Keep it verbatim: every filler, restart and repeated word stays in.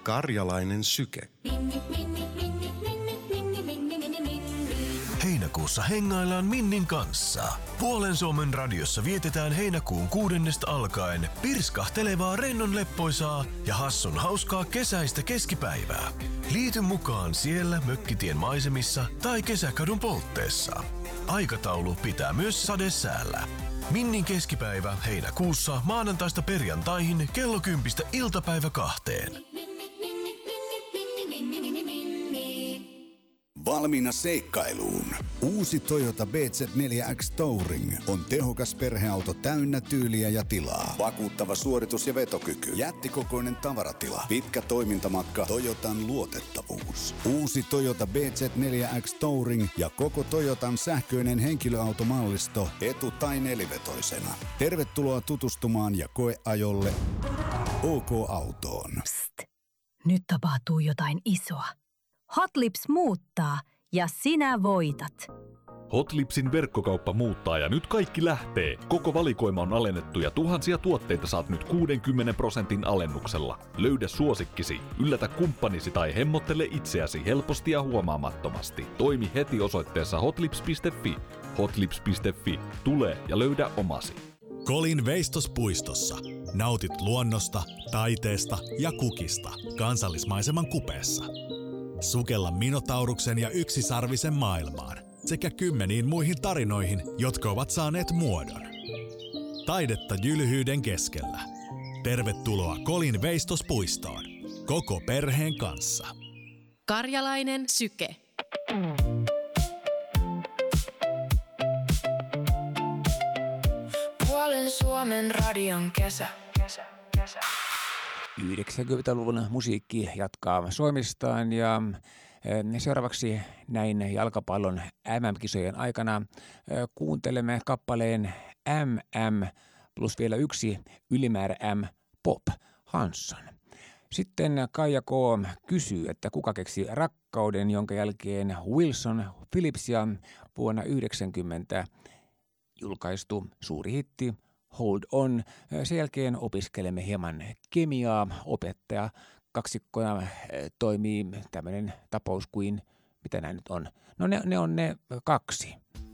Karjalainen syke. Heinäkuussa hengaillaan Minnin kanssa. Puolen Suomen radiossa vietetään heinäkuun kuudennesta alkaen pirskahtelevaa rennon leppoisaa ja hassun hauskaa kesäistä keskipäivää. Liity mukaan siellä Mökkitien maisemissa tai Kesäkadun poltteessa. Aikataulu pitää myös sadesäällä. Minnin keskipäivä heinäkuussa maanantaista perjantaihin kello kympistä iltapäivä kahteen. Valmiina seikkailuun. Uusi Toyota B Z neljä X Touring on tehokas perheauto täynnä tyyliä ja tilaa. Vakuuttava suoritus ja vetokyky. Jättikokoinen tavaratila. Pitkä toimintamatka. Toyotan luotettavuus. Uusi Toyota B Z neljä X Touring ja koko Toyotan sähköinen henkilöautomallisto etu- tai nelivetoisena. Tervetuloa tutustumaan ja koeajolle OK-autoon. Psst. Nyt tapahtuu jotain isoa. Hotlips muuttaa ja sinä voitat. Hotlipsin verkkokauppa muuttaa ja nyt kaikki lähtee. Koko valikoima on alennettu ja tuhansia tuotteita saat nyt kuudenkymmenen prosentin alennuksella. Löydä suosikkisi, yllätä kumppanisi tai hemmottele itseäsi helposti ja huomaamattomasti. Toimi heti osoitteessa hotlips piste fi. hotlips piste fi. Tule ja löydä omasi. Kolin veistospuistossa. Nautit luonnosta, taiteesta ja kukista kansallismaiseman kupeessa. Sukella Minotauruksen ja yksisarvisen maailmaan sekä kymmeniin muihin tarinoihin, jotka ovat saaneet muodon. Taidetta jylhyyden keskellä. Tervetuloa Kolin veistospuistoon. Koko perheen kanssa. Karjalainen syke. Puolen Suomen radion kesä. kesä, kesä. yhdeksänkymmentäluvun musiikki jatkaa soimistaan ja seuraavaksi näin jalkapallon M M-kisojen aikana kuuntelemme kappaleen M M plus vielä yksi ylimäärä M Pop Hansson. Sitten Kaija K. kysyy, että kuka keksi rakkauden, jonka jälkeen Wilson Phillips ja vuonna yhdeksänkymmentä julkaistu suuri hitti Hold On. Sen jälkeen opiskelemme hieman kemiaa. Opettaja kaksikkona toimii tämmöinen tapaus kuin, mitä nämä nyt on? No ne, ne on ne kaksi.